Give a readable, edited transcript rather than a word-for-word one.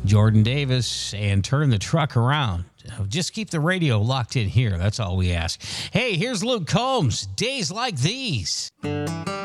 Jordan Davis, and turn the truck around. Just keep the radio locked in here. That's all we ask. Hey, here's Luke Combs. Days Like These.